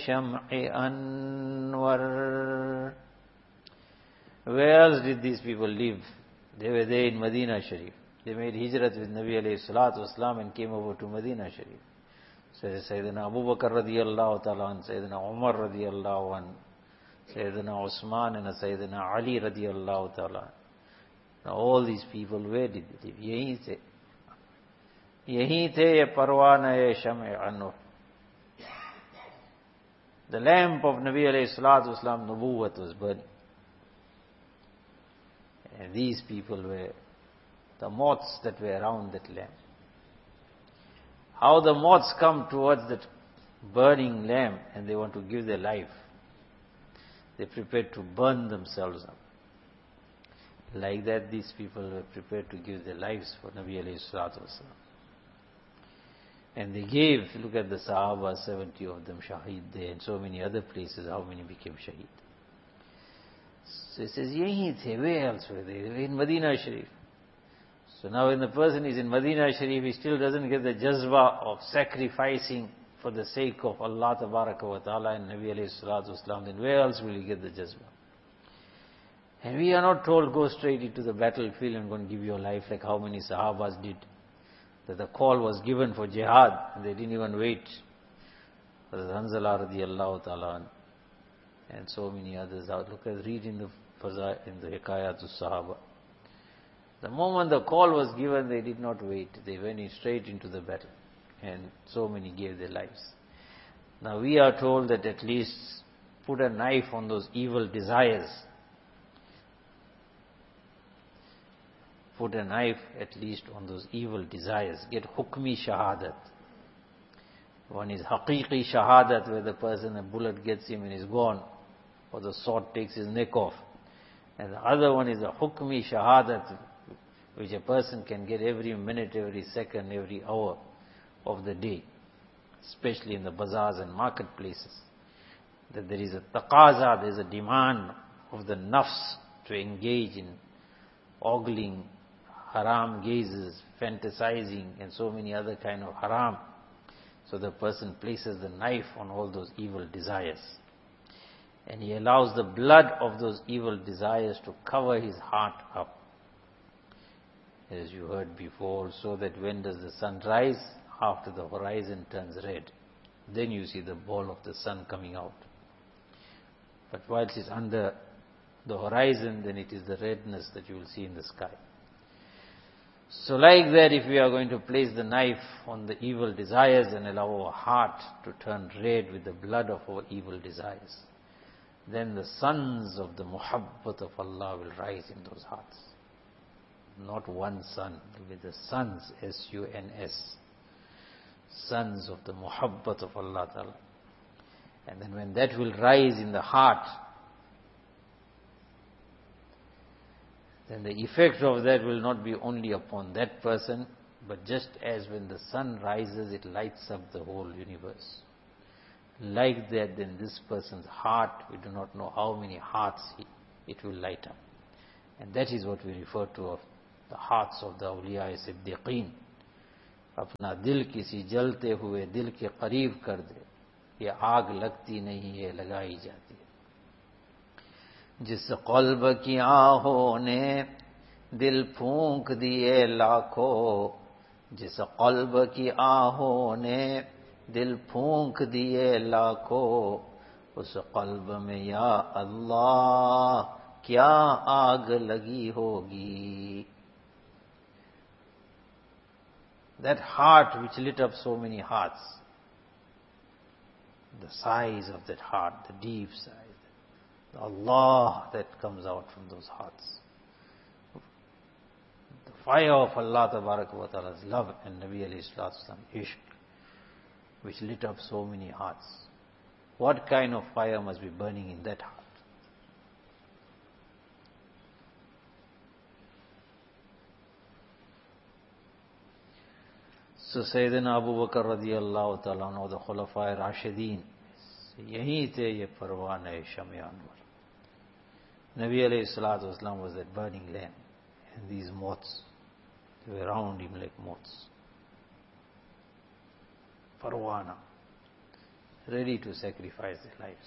شمع أنور. Where else did these people live? They were there in Medina Sharif. They made hijrat with Nabi alayhi salatu wasalam and came over to Medina Sharif. So Sayyidina Abu Bakr radiyallahu ta'ala and Sayyidina Umar radiyallahu an, Sayyidina Usman and Sayyidina Ali radiyallahu ta'ala. Now all these people, where did they live? Yahi the ye parwana sham-e anur. The lamp of Nabi alayhi salatu wasalam, nubuwwat, was burning. And these people were the moths that were around that lamp. How the moths come towards that burning lamp and they want to give their life. They prepared to burn themselves up. Like that, these people were prepared to give their lives for Nabi alayhi salatu wasalam. And they gave, look at the Sahaba, 70 of them shaheed there, and so many other places, how many became shaheed. So he says, yahi the, where else were they? They were in Medina Sharif. So now when the person is in Medina Sharif, he still doesn't get the jazba of sacrificing for the sake of Allah Tabaraka wa Ta'ala and Nabi alayhi salatu wasalam, then where else will he get the jazba? And we are not told, go straight into the battlefield and go and give your life like how many Sahabas did. That the call was given for jihad, and they didn't even wait. Hazrat Hanzala radiyallahu ta'ala and so many others. Look at, read in the Hikayatul Sahaba. The moment the call was given, they did not wait. They went straight into the battle. And so many gave their lives. Now we are told that at least put a knife on those evil desires. Put a knife at least on those evil desires. Get hukmi shahadat. One is haqiqi shahadat, where the person, a bullet gets him and he's gone, or the sword takes his neck off. And the other one is a hukmi shahadat, which a person can get every minute, every second, every hour of the day, especially in the bazaars and marketplaces. That there is a taqaza, there is a demand of the nafs to engage in ogling, haram gazes, fantasizing, and so many other kind of haram. So the person places the knife on all those evil desires. And he allows the blood of those evil desires to cover his heart up. As you heard before, so that when does the sun rise? After the horizon turns red. Then you see the ball of the sun coming out. But whilst it's under the horizon, then it is the redness that you will see in the sky. So like that, if we are going to place the knife on the evil desires and allow our heart to turn red with the blood of our evil desires, then the suns of the muhabbat of Allah will rise in those hearts. Not one sun, it will be the suns, S-U-N-S, sons of the muhabbat of Allah Ta'ala. And then when that will rise in the heart, then the effect of that will not be only upon that person, but just as when the sun rises, it lights up the whole universe. Like that, then this person's heart, we do not know how many hearts it will light up. And that is what we refer to of the hearts of the awliya siddiqeen. अपना दिल किसी जलते हुए दिल के करीब कर दे, ये आग लगती नहीं है, लगाई जाती है. जिस क़ल्ब की आहों ने दिल फूंक दिए लाखों, जिस क़ल्ब की आहों ने दिल फूंक दिए लाखों, उस क़ल्ब में या अल्लाह क्या आग लगी होगी. That heart which lit up so many hearts, the size of that heart, the deep size, the Allah that comes out from those hearts, the fire of Allah Tabaraka wa Ta'ala's love and Nabi alayhi salatu wasalam ishq, which lit up so many hearts. What kind of fire must be burning in that heart? So Sayyidina Abu Bakr radiyallahu ta'ala anhu, the Khulafa Rashideen, yahi the ye parwana sham-e anwar. Nabi alayhi salatu wasalam was that burning lamp, and these moths, they were around him like moths. Parwana. ready to sacrifice their lives.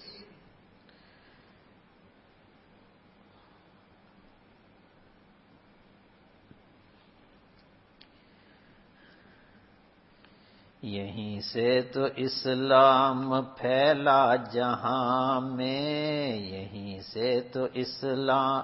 यहीं से तो इस्लाम फैला जहां में, यहीं से तो इस्लाम